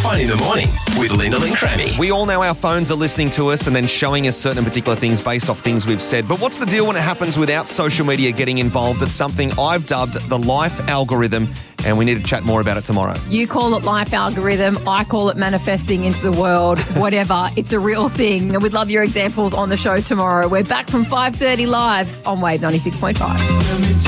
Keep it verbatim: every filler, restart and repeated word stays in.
Fun in the Morning with Lyndall and Crammy. We all know our phones are listening to us and then showing us certain particular things based off things we've said. But what's the deal when it happens without social media getting involved? It's something I've dubbed the life algorithm, and we need to chat more about it tomorrow. You call it life algorithm. I call it manifesting into the world. Whatever. It's a real thing. And we'd love your examples on the show tomorrow. We're back from five thirty live on Wave ninety-six point five.